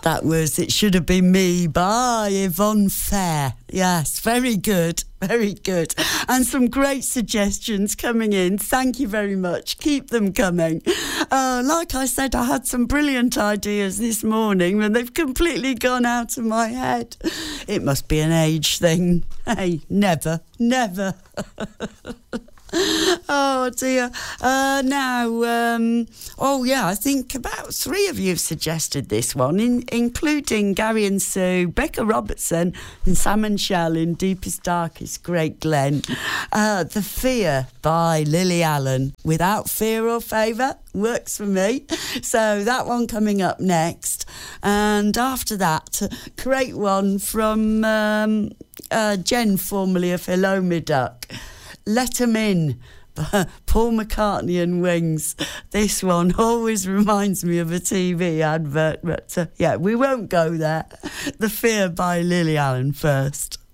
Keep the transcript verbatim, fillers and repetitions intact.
That was It Should Have Been Me by Yvonne Fair. Yes, very good, very good. And some great suggestions coming in. Thank you very much. Keep them coming. Uh, like I said, I had some brilliant ideas this morning and they've completely gone out of my head. It must be an age thing. Hey, never, never. Oh dear. Uh, now, um, oh yeah, I think about three of you have suggested this one, in, including Gary and Sue, Becca Robertson, and Sam and Shell in Deepest Darkest Great Glen. Uh, The Fear by Lily Allen. Without Fear or Favour works for me. So that one coming up next. And after that, great one from um, uh, Jen, formerly of Hello Me Duck. Let 'Em In, Paul McCartney and Wings. This one always reminds me of a T V advert, but uh, yeah, we won't go there. The Fear by Lily Allen first.